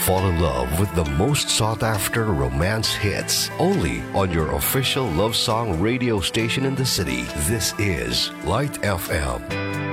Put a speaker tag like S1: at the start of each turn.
S1: Fall in love with the most sought-after romance hits only on your official love song radio station in the city. This is Light FM.